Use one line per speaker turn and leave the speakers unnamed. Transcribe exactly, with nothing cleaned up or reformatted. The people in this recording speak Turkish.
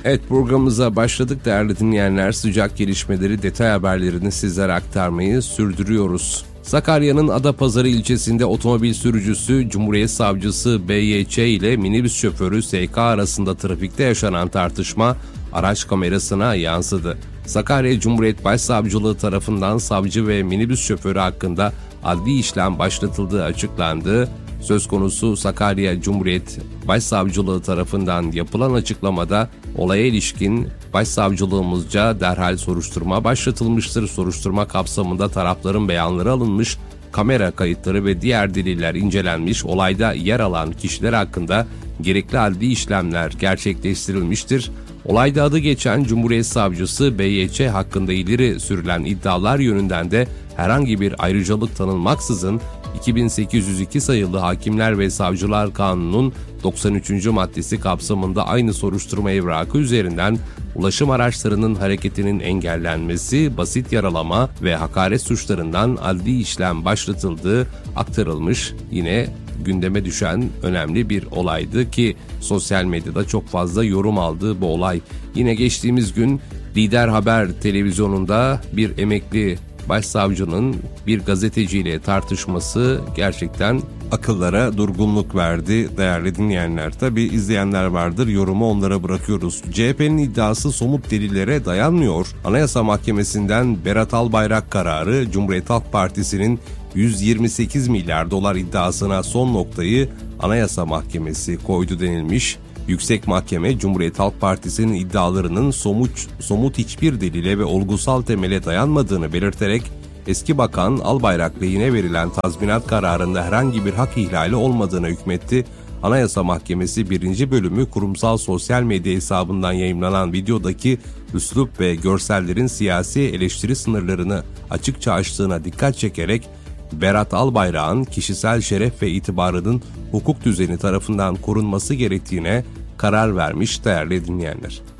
Evet, programımıza başladık değerli dinleyenler. Sıcak gelişmeleri, detay haberlerini sizlere aktarmayı sürdürüyoruz. Sakarya'nın Adapazarı ilçesinde otomobil sürücüsü Cumhuriyet Savcısı B Y Ç ile minibüs şoförü S K arasında trafikte yaşanan tartışma araç kamerasına yansıdı. Sakarya Cumhuriyet Başsavcılığı tarafından savcı ve minibüs şoförü hakkında adli işlem başlatıldığı açıklandı. Söz konusu Sakarya Cumhuriyet Başsavcılığı tarafından yapılan açıklamada olaya ilişkin Başsavcılığımızca derhal soruşturma başlatılmıştır. Soruşturma kapsamında tarafların beyanları alınmış, kamera kayıtları ve diğer deliller incelenmiş, olayda yer alan kişiler hakkında gerekli adli işlemler gerçekleştirilmiştir. Olayda adı geçen Cumhuriyet Savcısı B Y Ç hakkında ileri sürülen iddialar yönünden de herhangi bir ayrıcalık tanınmaksızın iki bin sekiz yüz iki sayılı Hakimler ve Savcılar Kanunu'nun doksan üçüncü maddesi kapsamında aynı soruşturma evrakı üzerinden ulaşım araçlarının hareketinin engellenmesi, basit yaralama ve hakaret suçlarından adli işlem başlatıldığı aktarılmış. Yine gündeme düşen önemli bir olaydı ki sosyal medyada çok fazla yorum aldı bu olay. Yine geçtiğimiz gün Lider Haber televizyonunda bir emekli başsavcının bir gazeteciyle tartışması gerçekten akıllara durgunluk verdi değerli dinleyenler. Tabi izleyenler vardır, yorumu onlara bırakıyoruz. C H P'nin iddiası somut delillere dayanmıyor. Anayasa Mahkemesi'nden Berat Albayrak kararı Cumhuriyet Halk Partisi'nin yüz yirmi sekiz milyar dolar iddiasına son noktayı Anayasa Mahkemesi koydu denilmiş. Yüksek Mahkeme, Cumhuriyet Halk Partisi'nin iddialarının somut, somut hiçbir delile ve olgusal temele dayanmadığını belirterek eski bakan Albayrak lehine verilen tazminat kararında herhangi bir hak ihlali olmadığına hükmetti. Anayasa Mahkemesi birinci bölümü kurumsal sosyal medya hesabından yayımlanan videodaki üslup ve görsellerin siyasi eleştiri sınırlarını açıkça aştığına dikkat çekerek Berat Albayrak'ın kişisel şeref ve itibarının hukuk düzeni tarafından korunması gerektiğine karar vermiş değerli dinleyenler.